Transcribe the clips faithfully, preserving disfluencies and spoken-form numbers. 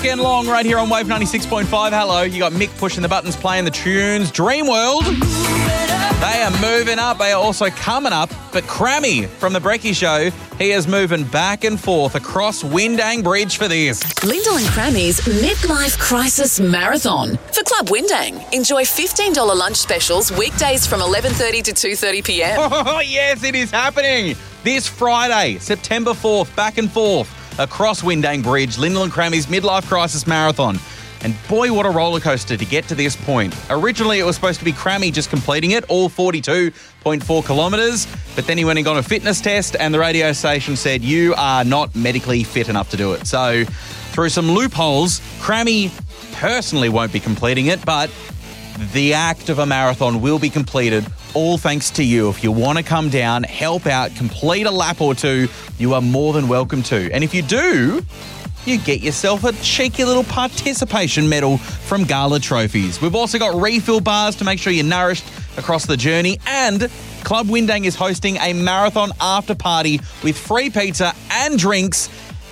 Again long right here on Wave ninety-six point five. Hello, you got Mick pushing the buttons, playing the tunes. Dream World, they are moving up. They are also coming up. But Crammy from the Brekkie Show, he is moving back and forth across Windang Bridge for this. Lyndall and Crammy's Midlife Crisis Marathon. For Club Windang, enjoy fifteen dollars lunch specials weekdays from eleven thirty to two thirty p.m. Oh, yes, it is happening. This Friday, September fourth, back and forth across Windang Bridge, Lyndall and Crammy's Midlife Crisis Marathon. And boy, what a roller coaster to get to this point. Originally, it was supposed to be Crammy just completing it, all forty-two point four kilometres. But then he went and got a fitness test and the radio station said, you are not medically fit enough to do it. So through some loopholes, Crammy personally won't be completing it, but the act of a marathon will be completed, all thanks to you. If you want to come down, help out, complete a lap or two, you are more than welcome to. And if you do, you get yourself a cheeky little participation medal from Gala Trophies. We've also got refill bars to make sure you're nourished across the journey. And Club Windang is hosting a marathon after party with free pizza and drinks.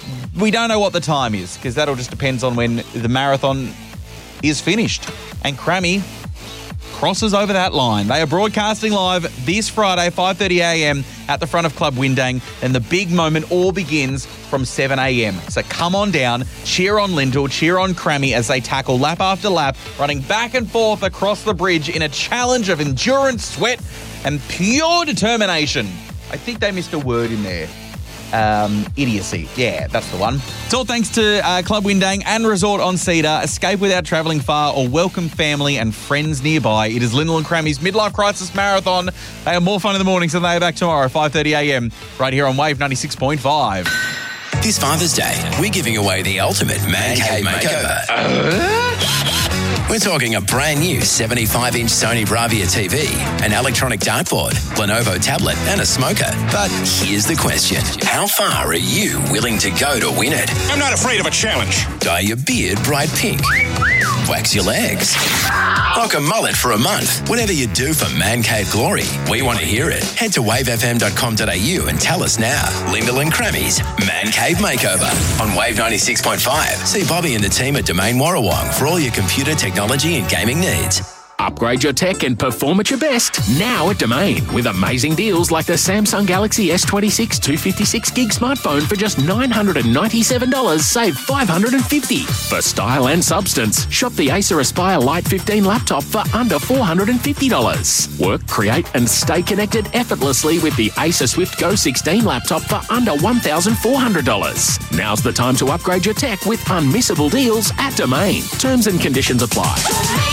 We don't know what the time is because that all just depends on when the marathon is finished. And Crammy crosses over that line. They are broadcasting live this Friday, five thirty a.m. at the front of Club Windang, and the big moment all begins from seven a.m. So come on down, cheer on Lyndall, cheer on Crammy as they tackle lap after lap, running back and forth across the bridge in a challenge of endurance, sweat, and pure determination. I think they missed a word in there. Um, idiocy. Yeah, that's the one. It's all thanks to uh, Club Windang and Resort on Cedar. Escape without travelling far or welcome family and friends nearby. It is Lyndall and Crammy's Midlife Crisis Marathon. They are more fun in the morning, so they are back tomorrow, five thirty a.m. right here on Wave ninety-six point five. This Father's Day, we're giving away the ultimate man cave makeover. Uh? We're talking a brand new seventy-five inch Sony Bravia T V, an electronic dartboard, Lenovo tablet and a smoker. But here's the question. How far are you willing to go to win it? I'm not afraid of a challenge. Dye your beard bright pink. Wax your legs. Rock a mullet for a month. Whatever you do for Man Cave glory, we want to hear it. Head to wave f m dot com dot a u and tell us now. Lyndall and Crammy's Man Cave Makeover on Wave ninety-six point five. See Bobby and the team at Domain Warrawong for all your computer technology and gaming needs. Upgrade your tech and perform at your best now at Domain with amazing deals like the Samsung Galaxy S twenty-six two fifty-six gig smartphone for just nine hundred ninety-seven dollars, save five hundred fifty dollars. For style and substance, shop the Acer Aspire Lite fifteen laptop for under four hundred fifty dollars. Work, create and stay connected effortlessly with the Acer Swift Go sixteen laptop for under one thousand four hundred dollars. Now's the time to upgrade your tech with unmissable deals at Domain. Terms and conditions apply.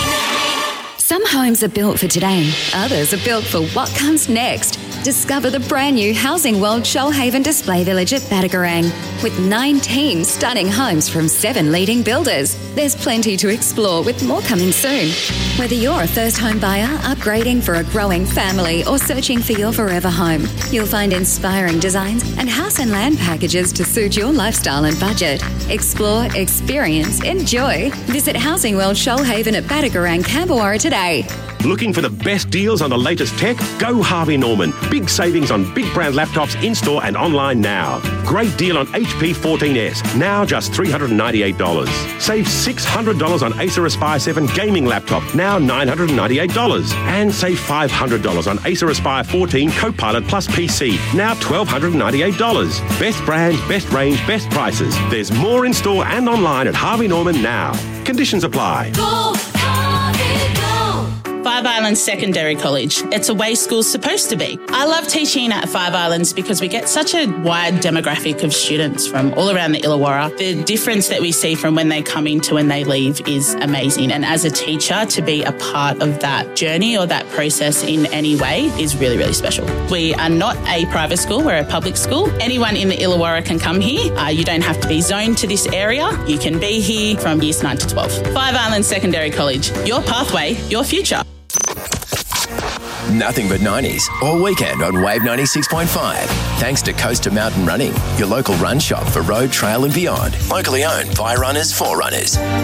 Some homes are built for today, others are built for what comes next. Discover the brand new Housing World Shoalhaven Display Village at Badagarang with nineteen stunning homes from seven leading builders. There's plenty to explore with more coming soon. Whether you're a first home buyer, upgrading for a growing family or searching for your forever home, you'll find inspiring designs and house and land packages to suit your lifestyle and budget. Explore, experience, enjoy. Visit Housing World Shoalhaven at Badagarang, Camberwara today. Looking for the best deals on the latest tech? Go Harvey Norman. Big savings on big brand laptops in-store and online now. Great deal on H P fourteen S, now just three hundred ninety-eight dollars. Save six hundred dollars on Acer Aspire seven gaming laptop, now nine hundred ninety-eight dollars. And save five hundred dollars on Acer Aspire fourteen Copilot Plus P C, now one thousand two hundred ninety-eight dollars. Best brands, best range, best prices. There's more in-store and online at Harvey Norman now. Conditions apply. Go, Harvey, go. Five Islands Secondary College. It's a way school's supposed to be. I love teaching at Five Islands because we get such a wide demographic of students from all around the Illawarra. The difference that we see from when they come in to when they leave is amazing. And as a teacher, to be a part of that journey or that process in any way is really, really special. We are not a private school, we're a public school. Anyone in the Illawarra can come here. Uh, you don't have to be zoned to this area. You can be here from years nine to twelve. Five Islands Secondary College. Your pathway, your future. Nothing but nineties all weekend on Wave ninety-six point five. Thanks to Coast to Mountain Running, your local run shop for road, trail and beyond. Locally owned by runners for runners.